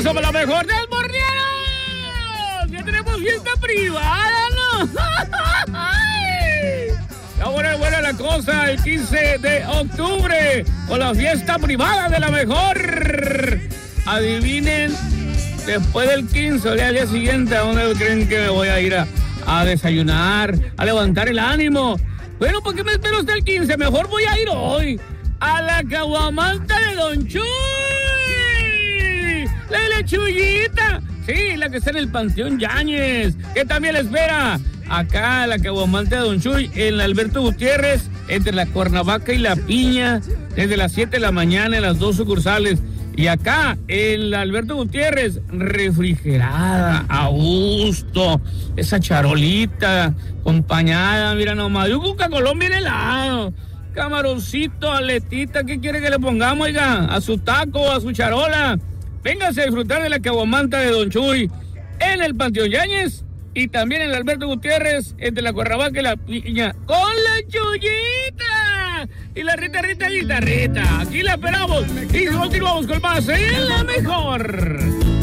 somos la mejor del Borneros. Ya tenemos fiesta privada, ¿no? Está buena la cosa, el 15 de octubre, con la fiesta privada de la mejor. Adivinen, después del 15, o sea, al día siguiente, ¿a dónde creen que me voy a ir a desayunar, a levantar el ánimo? Bueno, ¿por qué me espero hasta el 15? Mejor voy a ir hoy a la caguamanta de Don Chuy. La de la Chuyita. Sí, la que está en el Panteón Yáñez. ¿Qué también la espera? Acá, la caguamanta de Don Chuy, en la Alberto Gutiérrez, entre la Cuernavaca y la Piña, desde las 7 de la mañana en las 2 sucursales. Y acá, en la Alberto Gutiérrez, refrigerada, a gusto, esa charolita, acompañada, mira nomás, de un Coca-Colón bien helado, camaroncito, aletita, ¿qué quiere que le pongamos, oiga? A su taco, a su charola. Véngase a disfrutar de la caguamanta de Don Chuy, en el Panteón Yáñez, y también en el Alberto Gutiérrez, entre la Cuernavaca y la Piña, con la Chuyita y la Rita. Aquí la esperamos y continuamos con más en la mejor.